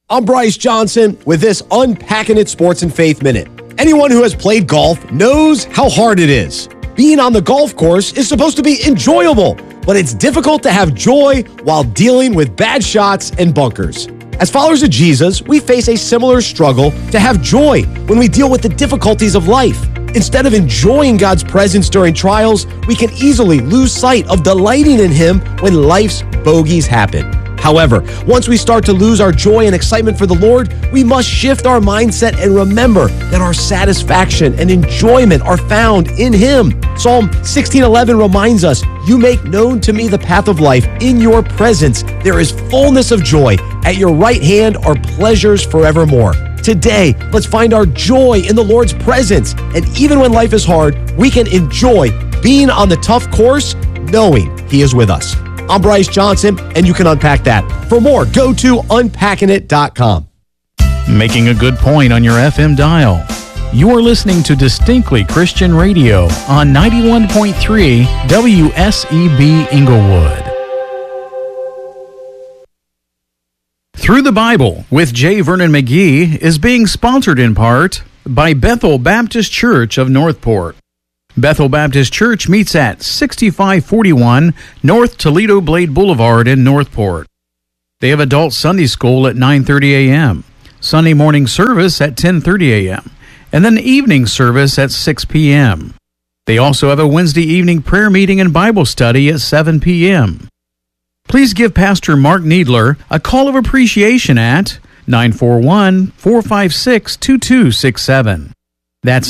I'm Bryce Johnson with this Unpacking It Sports and Faith Minute. Anyone who has played golf knows how hard it is. Being on the golf course is supposed to be enjoyable, but it's difficult to have joy while dealing with bad shots and bunkers. As followers of Jesus, we face a similar struggle to have joy when we deal with the difficulties of life. Instead of enjoying God's presence during trials, we can easily lose sight of delighting in Him when life's bogeys happen. However, once we start to lose our joy and excitement for the Lord, we must shift our mindset and remember that our satisfaction and enjoyment are found in Him. Psalm 16:11 reminds us, "You make known to me the path of life. In your presence there is fullness of joy. At your right hand are pleasures forevermore." Today, let's find our joy in the Lord's presence. And even when life is hard, we can enjoy being on the tough course, knowing He is with us. I'm Bryce Johnson, and you can unpack that. For more, go to unpackingit.com. Making a good point on your FM dial. You are listening to Distinctly Christian Radio on 91.3 WSEB Inglewood. Through the Bible with J. Vernon McGee is being sponsored in part by Bethel Baptist Church of Northport. Bethel Baptist Church meets at 6541 North Toledo Blade Boulevard in Northport. They have adult Sunday school at 9:30 a.m., Sunday morning service at 10:30 a.m., and then evening service at 6 p.m. They also have a Wednesday evening prayer meeting and Bible study at 7 p.m. Please give Pastor Mark Needler a call of appreciation at 941-456-2267. That's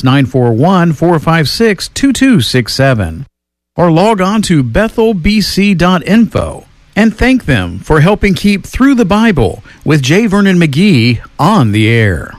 941-456-2267. Or log on to bethelbc.info and thank them for helping keep Through the Bible with J. Vernon McGee on the air.